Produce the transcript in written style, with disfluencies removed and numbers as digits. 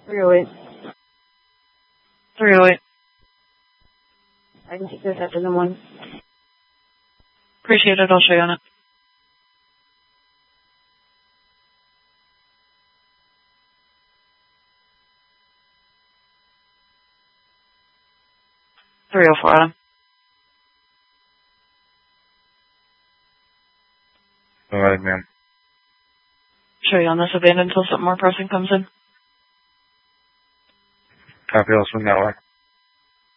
308. 308. I can take this after the one. Appreciate it. I'll show you on it. $304 on him. All right, ma'am. Show you on this abandoned until something more pressing comes in. Copy, I'll swing that way.